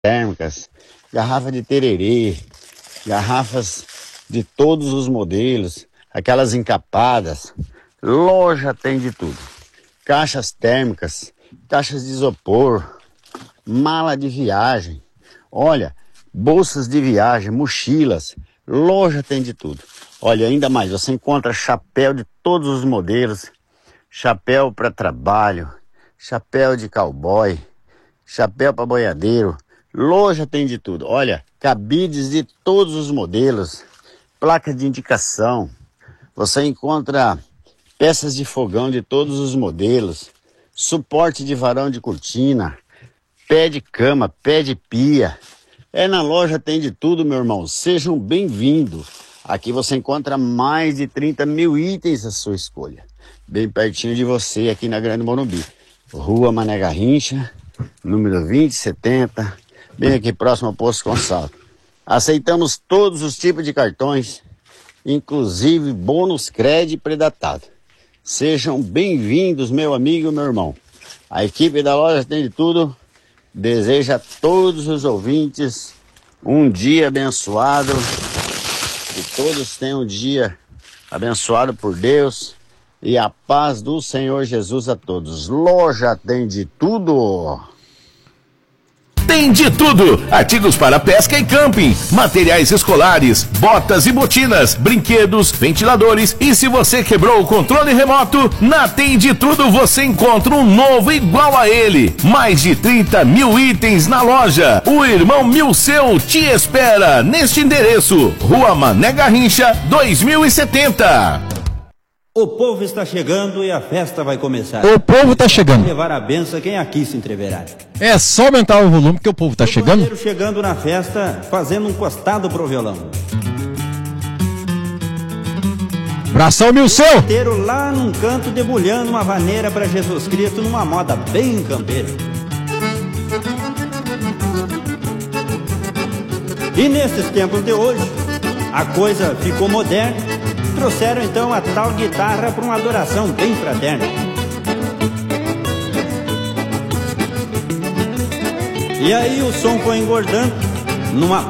térmicas, garrafa de tererê, garrafas de todos os modelos, aquelas encapadas. Loja tem de tudo. Caixas térmicas, caixas de isopor, mala de viagem. Olha, bolsas de viagem, mochilas. Loja tem de tudo. Olha, ainda mais, você encontra chapéu de todos os modelos. Chapéu para trabalho, chapéu de cowboy, chapéu para boiadeiro. Loja tem de tudo. Olha, cabides de todos os modelos, placa de indicação. Você encontra peças de fogão de todos os modelos, suporte de varão de cortina, pé de cama, pé de pia. Na loja tem de tudo, meu irmão. Sejam bem-vindos. Aqui você encontra mais de 30 mil itens à sua escolha. Bem pertinho de você, aqui na Grande Morumbi. Rua Mané Garrincha, número 2070, bem aqui próximo ao Posto Consalto. Aceitamos todos os tipos de cartões, inclusive bônus crédito predatado. Sejam bem-vindos, meu amigo e meu irmão. A equipe da loja tem de tudo. Deseja a todos os ouvintes um dia abençoado. Que todos tenham um dia abençoado por Deus. E a paz do Senhor Jesus a todos. Loja tem de tudo. Tem de tudo, artigos para pesca e camping, materiais escolares, botas e botinas, brinquedos, ventiladores e se você quebrou o controle remoto, na Tem de Tudo você encontra um novo igual a ele. Mais de 30 mil itens na loja. O irmão Milceu te espera neste endereço, Rua Mané Garrincha, 2070. O povo está chegando e a festa vai começar. O povo está chegando. Levar a benção quem aqui se entreverá. É só aumentar o volume que o povo está chegando. O chegando na festa, fazendo um costado pro violão. Bração Milceu. Inteiro lá num canto debulhando uma vaneira para Jesus Cristo numa moda bem campeira. E nesses tempos de hoje, a coisa ficou moderna. Trouxeram então a tal guitarra para uma adoração bem fraterna. E aí o som foi engordando numa